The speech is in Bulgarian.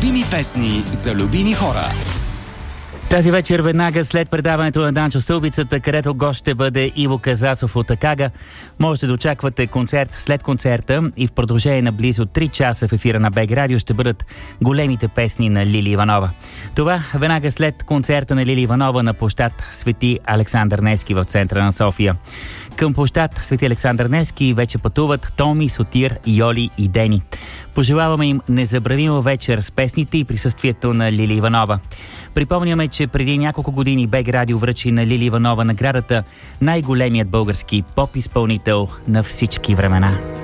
Любими песни за любими хора. Тази вечер, веднага след предаването на Данчо Стълбицата, където гост ще бъде Иво Казасов от Акага, можете да очаквате концерт след концерта и в продължение на близо 3 часа в ефира на БГ Радио ще бъдат големите песни на Лили Иванова. Това веднага след концерта на Лили Иванова на площад Свети Александър Невски в центъра на София. Към площад Свети Александър Невски вече пътуват Томи, Сотир, Йоли и Дени. Пожелаваме им незабравима вечер с песните и присъствието на Лили Иванова. Припомняме, че преди няколко години БГ Радио връчи на Лили Иванова наградата най-големият български поп-изпълнител на всички времена.